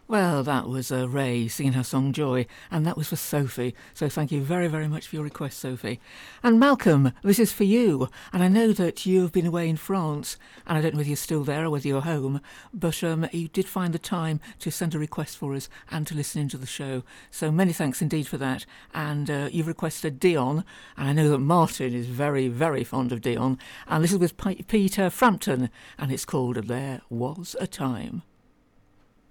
Well, that was Ray singing her song Joy, and that was for Sophie. So thank you very, very much for your request, Sophie. And Malcolm, this is for you. And I know that you've been away in France, and I don't know whether you're still there or whether you're home, but you did find the time to send a request for us and to listen into the show. So many thanks indeed for that. And you've requested Dion, and I know that Martin is very, very fond of Dion. And this is with Peter Frampton, and it's called There Was a Time.